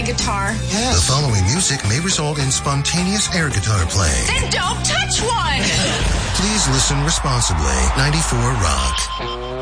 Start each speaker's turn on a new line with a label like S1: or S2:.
S1: guitar?
S2: Yes. The following music may result in spontaneous air guitar playing.
S1: Then don't touch one!
S2: Please listen responsibly. 94 Rock.